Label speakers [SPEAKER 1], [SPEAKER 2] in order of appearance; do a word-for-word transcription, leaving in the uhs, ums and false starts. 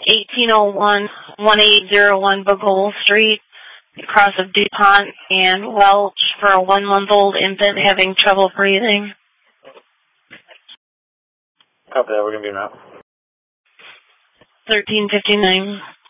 [SPEAKER 1] eighteen oh one, eighteen oh one Bogole Street, across of DuPont and Welch, for a one-month-old infant having trouble breathing.
[SPEAKER 2] Copy that. We're going to be around.
[SPEAKER 1] thirteen fifty-nine.